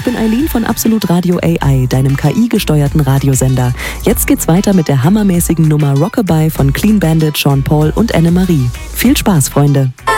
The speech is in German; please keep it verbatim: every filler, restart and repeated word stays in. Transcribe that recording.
ich bin Eileen von Absolut Radio A I, deinem K I-gesteuerten Radiosender. Jetzt geht's weiter mit der hammermäßigen Nummer Rockabye von Clean Bandit, Sean Paul und Anne-Marie. Viel Spaß, Freunde!